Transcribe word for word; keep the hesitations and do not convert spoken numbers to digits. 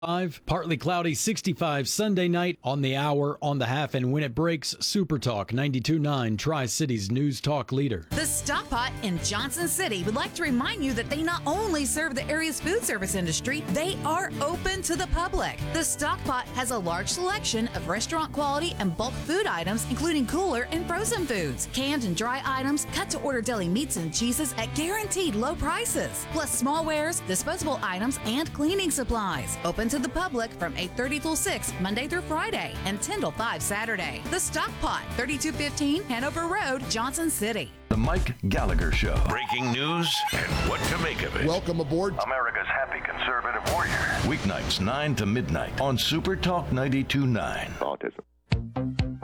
Partly cloudy, sixty-five Sunday night. On the hour, on the half, and when it breaks, Super Talk ninety-two point nine, Tri-City's news talk leader. The Stock Pot in Johnson City would like to remind you that they not only serve the area's food service industry, they are open to the public. The Stock Pot has a large selection of restaurant quality and bulk food items, including cooler and frozen foods, canned and dry items, cut-to-order deli meats and cheeses at guaranteed low prices, plus smallwares, disposable items, and cleaning supplies. Open to the public from eight thirty till six, Monday through Friday, and ten till five Saturday. The Stock Pot, thirty-two fifteen Hanover Road, Johnson City. The Mike Gallagher Show. Breaking news and what to make of it. Welcome aboard, America's happy conservative warrior. Weeknights, nine to midnight on Super Talk ninety-two point nine. Autism.